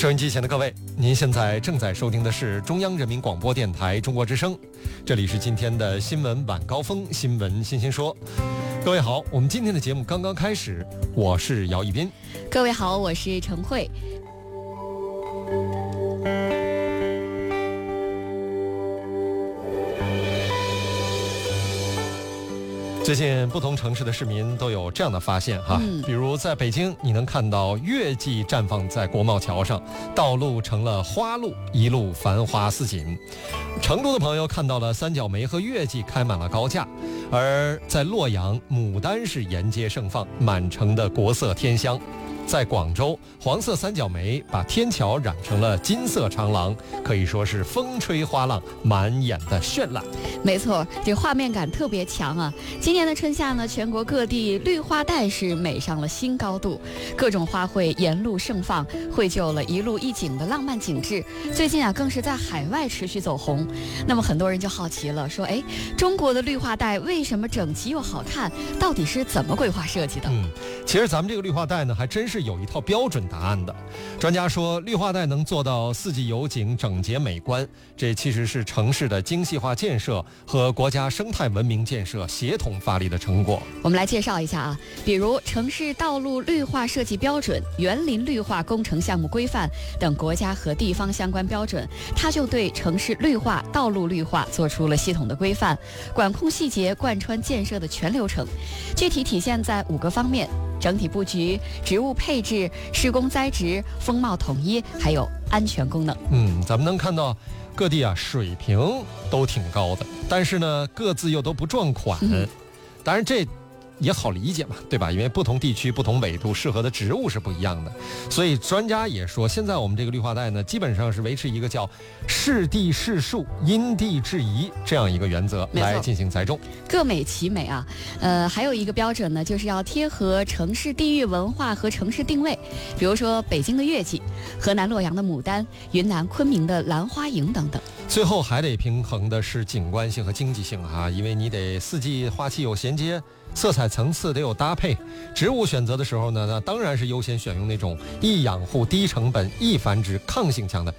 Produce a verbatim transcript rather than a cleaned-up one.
收音机前的各位，您现在正在收听的是中央人民广播电台中国之声，这里是今天的新闻晚高峰，新闻新鲜说。各位好，我们今天的节目刚刚开始，我是姚一斌。 各位好，我是陈慧。 最近不同城市的市民都有这样的发现哈，嗯、比如在北京，你能看到月季绽放在国贸桥上，道路成了花路，一路繁花似锦。成都的朋友看到了三角梅和月季开满了高架，而在洛阳，牡丹是沿街盛放，满城的国色天香。在广州，黄色三角梅把天桥染成了金色长廊，可以说是风吹花浪，满眼的绚烂。 没错，这画面感特别强啊！今年的春夏呢，全国各地绿化带是美上了新高度，各种花卉沿路盛放，绘就了一路一景的浪漫景致。最近啊，更是在海外持续走红。那么很多人就好奇了，说：哎，中国的绿化带为什么整齐又好看？到底是怎么规划设计的？ 嗯，其实咱们这个绿化带呢，还真是有一套标准答案的。专家说，绿化带能做到四季有景、整洁美观，这其实是城市的精细化建设和国家生态文明建设协同发力的成果。 我们来介绍一下啊，比如城市道路绿化设计标准、园林绿化工程项目规范等国家和地方相关标准，它就对城市绿化、道路绿化做出了系统的规范，管控细节贯穿建设的全流程。具体体现在五个方面：整体布局、植物配置、施工栽植、风貌统一，还有安全功能。 嗯，咱们能看到各地啊水平都挺高的，但是呢各自又都不撞款。嗯、当然这也好理解嘛，对吧？因为不同地区、不同纬度适合的植物是不一样的，所以专家也说，现在我们这个绿化带呢，基本上是维持一个叫适地适树、因地制宜这样一个原则来进行栽种， 各美其美啊。呃，还有一个标准呢，就是要贴合城市地域文化和城市定位，比如说北京的月季、河南洛阳的牡丹、云南昆明的兰花楹等等。 最后还得平衡的是景观性和经济性哈、啊，因为你得四季花期有衔接，色彩层次得有搭配。植物选择的时候呢，那当然是优先选用那种易养护、低成本、易繁殖、抗性强的